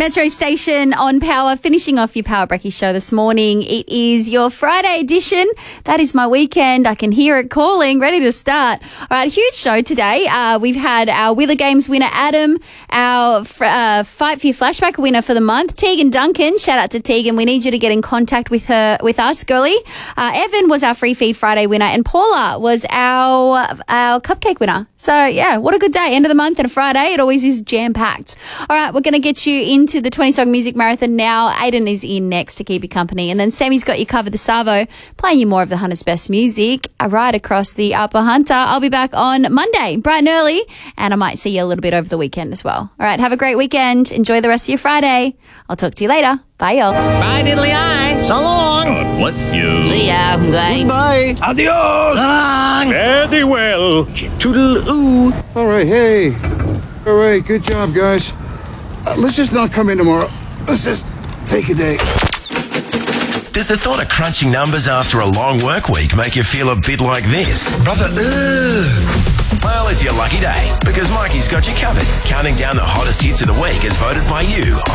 Metro Station on Power, finishing off your Power Brekkie show this morning. It is your Friday edition. That is my weekend. I can hear it calling, ready to start. All right, huge show today. We've had our Wheeler Games winner, Adam, our Fight for Your Flashback winner for the month, Tegan Duncan. Shout out to Tegan. We need you to get in contact with us, girlie. Evan was our Free Feed Friday winner, and Paula was our cupcake winner. So, yeah, what a good day. End of the month and a Friday. It always is jam-packed. All right, we're going to get you into the 20-song music marathon now. Aiden is in next to keep you company. And then Sammy's got you covered, the Savo, playing you more of the Hunter's best music right across the Upper Hunter. I'll be back on Monday, bright and early, and I might see you a little bit over the weekend as well. All right, have a great weekend. Enjoy the rest of your Friday. I'll talk to you later. Bye, y'all. Bye, diddly-eye. So long. God bless you. See ya. Bye. Bye. Adios. So long. Fare thee well. Toodle-oo. All right, hey. All right, good job, guys. Let's just not come in tomorrow. Let's just take a day. Does the thought of crunching numbers after a long work week make you feel a bit like this? Brother, Well, it's your lucky day, because Mikey's got you covered. Counting down the hottest hits of the week as voted by you